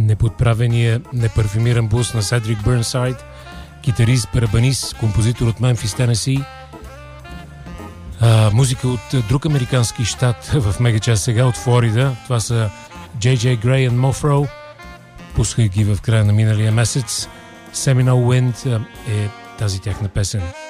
неподправения, непарфюмиран блуз на Седрик Бърнсайд, китарист, барабанист, композитор от Мемфис, Тенеси. Музика от друг американски щат в мегачас сега, от Флорида. Това са J.J. Gray и Mofro. Пусках ги в края на миналия месец. Seminole Wind е тази тяхна песен.